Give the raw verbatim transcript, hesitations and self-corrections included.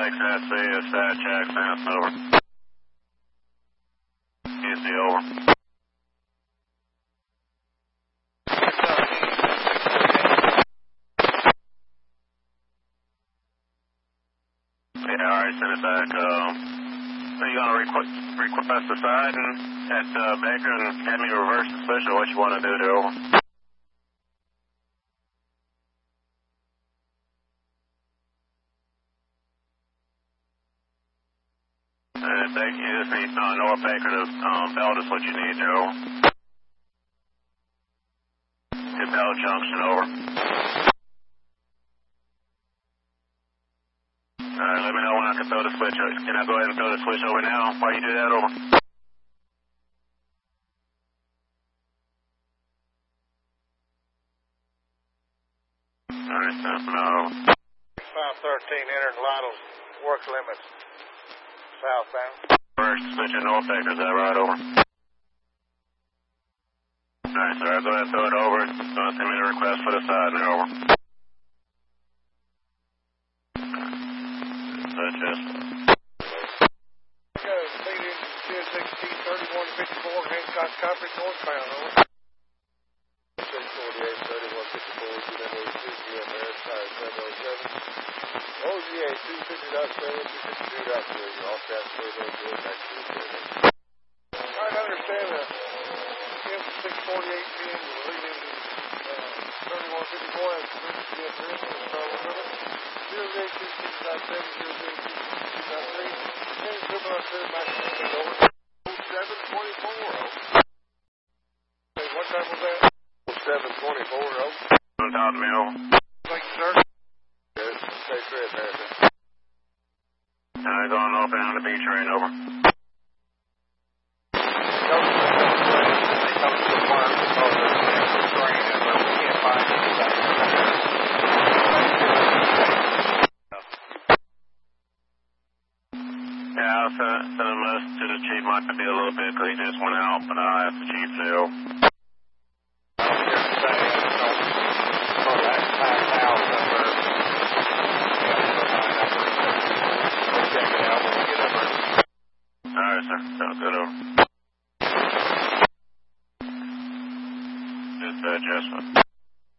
six S C is that Jackson, it's over. Easy, over. Yeah, alright, send it back. Um, are you going to request, request a side and at uh, Baker and have me reverse the special? What you want to do there, over? Uh, Baker, you just need uh, North Baker to um, belt is what you need there, over. Hit Bell Junction, over. Alright, let me know when I can throw the switch. Can I go ahead and throw the switch over now while you do that, over? Alright, so no. five thirteen entered Lytle's work limits southbound. First switch at North Baker, is that right, over? Alright, sir, I'll go ahead and throw it over. Uh, send me the request for the side there, over. That's just. Go, speed in sixteen thirty-one fifty-four, Hancock Copy, northbound, over. six forty-eight thirty-one fifty-four, G M A two, G M A tire seven oh seven. O G A two fifty point seven, two fifty-two point three, you're off that further, good, back to the further. I understand that M six forty-eight P M is leading thirty-one fifty-four, and three G M A, and start with it. zero eight two six point seven, zero eight two six point three, and triple up there, back to the over. seven twenty-four, over. Hey, what time was that? seven twenty-four, over. Don't talk to me, over. Thank you, sir. Good. Stay straight, Harrison. Alright, going off down the B train, over. Yeah, I'll send, send a message to the chief. Might be a little bit because he just went out, but I'll ask the chief too. Alright, sir. Sounds good, over. Just adjustment.